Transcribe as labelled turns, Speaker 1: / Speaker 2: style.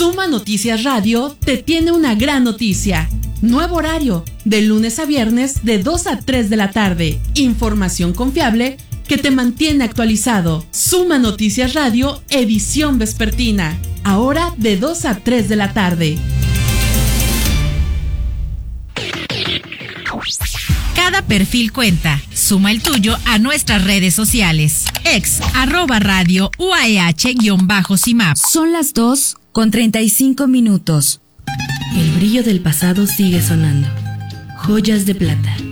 Speaker 1: Suma Noticias Radio te tiene una gran noticia. Nuevo horario, de lunes a viernes de 2 a 3 de la tarde. Información confiable que te mantiene actualizado. Suma Noticias Radio, edición vespertina. Ahora de 2 a 3 de la tarde.
Speaker 2: Cada perfil cuenta. Suma el tuyo a nuestras redes sociales. @radio UAEH-CIMAP.
Speaker 3: Son las 2:35. El brillo del pasado sigue sonando. Joyas de plata.